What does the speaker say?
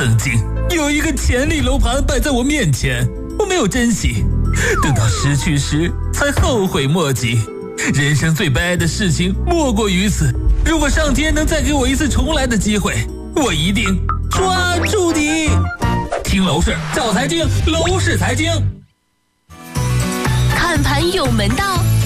曾经有一个潜力楼盘摆在我面前，我没有珍惜，等到失去时才后悔莫及。人生最悲哀的事情莫过于此。如果上天能再给我一次重来的机会，我一定抓住你。听楼市找财经，楼市财经， 看盘有门道。